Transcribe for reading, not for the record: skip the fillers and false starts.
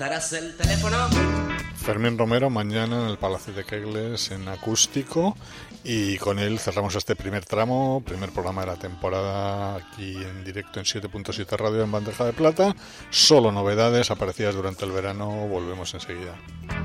Darás el teléfono. Fermín Romero mañana en el Palacio de Kegles en acústico, y con él cerramos este primer tramo, primer programa de la temporada aquí en directo en 7.7 Radio en bandeja de plata. Solo novedades aparecidas durante el verano, volvemos enseguida.